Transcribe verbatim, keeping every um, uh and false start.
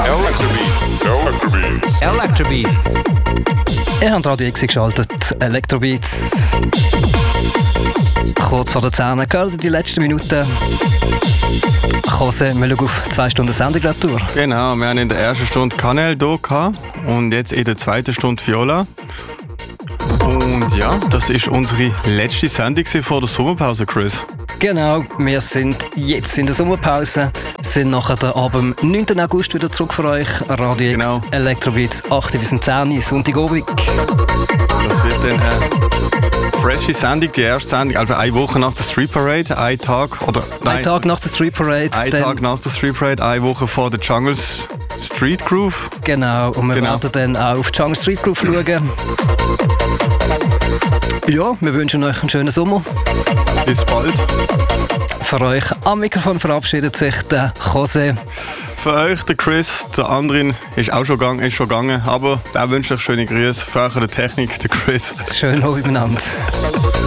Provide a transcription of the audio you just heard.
Electrobeats. Electrobeats. Electrobeats. Ihr habt Radio X geschaltet. Electrobeats. Kurz vor der zehn, gerade die letzten Minuten. Jose, wir schauen auf zwei Stunden Sendung durch. Genau, wir haben in der ersten Stunde Kanel hier gehabt und jetzt in der zweiten Stunde Viola. Und ja, das ist unsere letzte Sendung vor der Sommerpause, Chris. Genau, wir sind jetzt in der Sommerpause, sind nachher ab dem neunten August wieder zurück für euch. Radio X, genau. Electrobeats, acht bis zehn, Sonntagabend. Das wird dann eine frische Sendung, die erste Sendung, also eine Woche nach der Street Parade, ein Tag, oder nein, ein Tag nach der Street Parade. Ein Tag nach der Street Parade, eine Woche vor der Jungle Street Groove. Genau, und wir genau. werden dann auch auf die Jungle Street Groove schauen. Ja, wir wünschen euch einen schönen Sommer. Bis bald. Für euch am Mikrofon verabschiedet sich der Jose. Für euch der Chris, der andere ist auch schon gegangen, ist schon gegangen, aber der wünscht euch schöne Grüße. Für euch der Technik, der Chris. Schön miteinander.